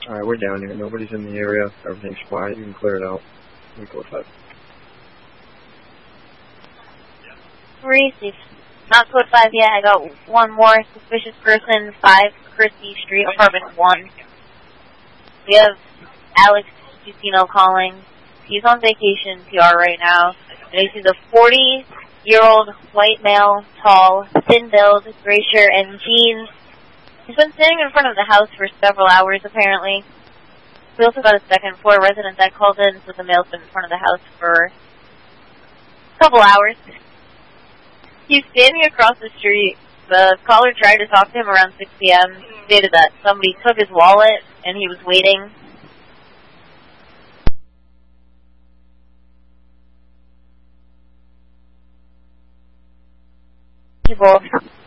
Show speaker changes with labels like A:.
A: Alright, we're down here. Nobody's in the area. Everything's quiet. You can clear it out. We go 5.
B: Received. Not code 5 yet. I got one more suspicious person, 5 Christie Street, apartment 1. We have Alex Jusino calling. He's on vacation PR right now. And he's a 40-year-old white male, tall, thin build, gray shirt and jeans. He's been standing in front of the house for several hours, apparently. We also got a second floor resident that called in, so the male's been in front of the house for a couple hours. He's standing across the street. The caller tried to talk to him around 6 p.m. He stated that somebody took his wallet and he was waiting. People